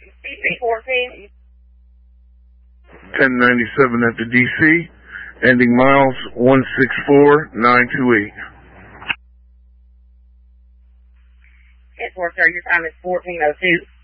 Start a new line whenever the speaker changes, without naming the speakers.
14.
1097 at the DC, ending miles 164928.
10-4, sir, your time is 14:02.